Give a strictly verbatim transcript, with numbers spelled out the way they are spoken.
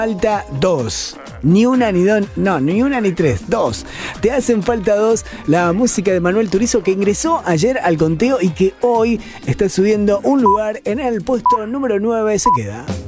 Falta dos. Ni una ni dos, no, ni una ni tres, dos. Te hacen falta dos. La música de Manuel Turizo, que ingresó ayer al conteo y que hoy está subiendo un lugar en el puesto número nueve. Se queda.